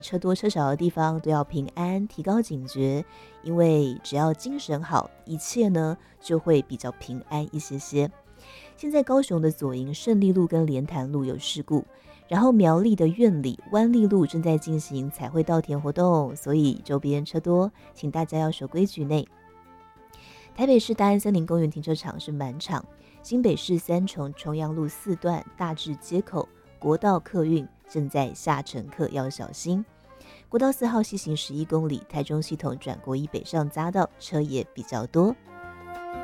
车多车少的地方都要平安，提高警觉，因为只要精神好，一切呢就会比较平安一些些。现在高雄的左营胜利路跟莲潭路有事故，然后苗栗的苑里湾利路正在进行彩绘稻田活动，所以周边车多，请大家要守规矩内。台北市大安森林公园停车场是满场，新北市三重重阳路4段大智街口国道客运正在下乘客要小心。国道4号西行11公里，台中系统转国一北上匝道车也比较多。